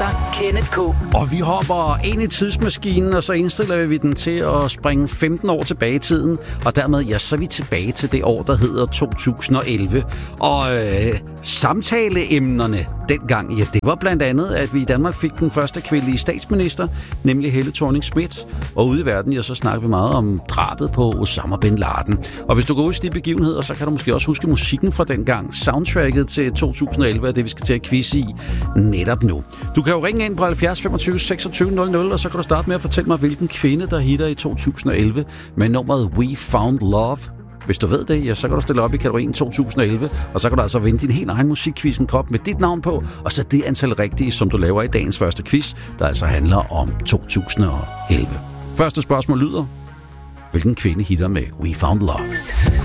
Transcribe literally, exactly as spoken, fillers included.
Værter: Kenneth K. Og vi hopper ind i tidsmaskinen, og så indstiller vi den til at springe femten år tilbage i tiden. Og dermed, ja, så er vi tilbage til det år, der hedder to tusind og elleve. Og øh, samtaleemnerne dengang, ja, det var blandt andet, at vi i Danmark fik den første kvindelige statsminister, nemlig Helle Thorning-Schmidt. Og ude i verden, ja, så snakker vi meget om drabet på Osama bin Laden. Og hvis du går ud i de begivenheder, så kan du måske også huske musikken fra dengang. Soundtracket til to tusind og elleve er det, vi skal til at quizze i netop nu. Du kan jo ringe ind på halvfjerds femogtyve seksogtyve nul nul, og så kan du starte med at fortælle mig, hvilken kvinde, der hitter i to tusind og elleve med nummeret We Found Love. Hvis du ved det, ja, så kan du stille op i kategorien to tusind og elleve, og så kan du altså vinde din helt egen musikquizzen Krop med dit navn på, og så det antal rigtige, som du laver i dagens første quiz, der altså handler om to tusind og elleve. Første spørgsmål lyder: hvilken kvinde hitter med We Found Love?